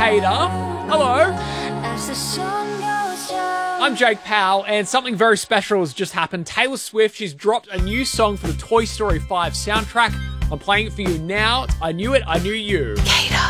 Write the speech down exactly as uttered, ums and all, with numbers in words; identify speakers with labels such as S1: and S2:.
S1: hater. Hello. I'm Jake Powell, and something very special has just happened. Taylor Swift, she's dropped a new song for the Toy Story five soundtrack. I'm playing it for you now. I Knew It, I Knew You.